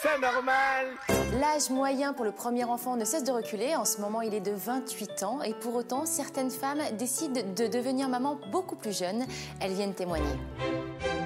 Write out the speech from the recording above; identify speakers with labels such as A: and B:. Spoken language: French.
A: C'est normal.
B: L'âge moyen pour le premier enfant ne cesse de reculer. En ce moment, il est de 28 ans. Et pour autant, certaines femmes décident de devenir maman beaucoup plus jeune. Elles viennent témoigner.